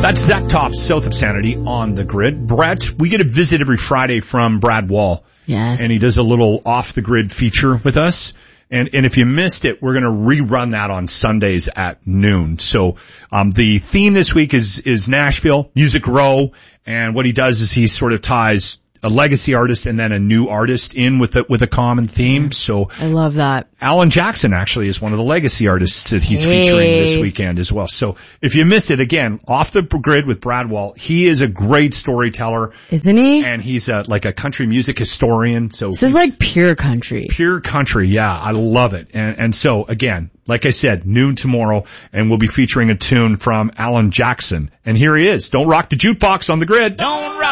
That's Zach Tops, South of Sanity on the Grid. Brett, we get a visit every Friday from Brad Wall. Yes. And he does a little off the grid feature with us. And if you missed it, we're going to rerun that on Sundays at noon. So, the theme this week is Nashville, Music Row. And what he does is he sort of ties a legacy artist and then a new artist in with a common theme. So I love that. Alan Jackson actually is one of the legacy artists that he's featuring this weekend as well. So if you missed it, again, Off the Grid with Brad Wall, he is a great storyteller. Isn't he? And he's like a country music historian. So this is like pure country. Pure country, yeah. I love it. And so again, like I said, noon tomorrow, and we'll be featuring a tune from Alan Jackson. And here he is. Don't rock the jukebox on the Grid. Don't rock